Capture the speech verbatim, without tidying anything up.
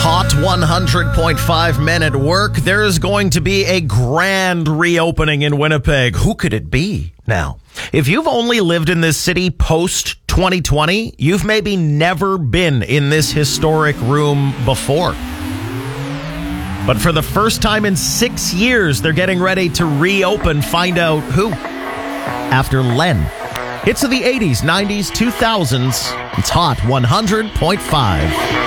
Hot one hundred point five Men at Work. There is going to be a grand reopening in Winnipeg. Who could it be now? If you've only lived in this city post twenty twenty, you've maybe never been in this historic room before. But for the first time in six years, they're getting ready to reopen. Find out who. After Len. Hits of the eighties, nineties, two thousands. It's Hot one hundred point five.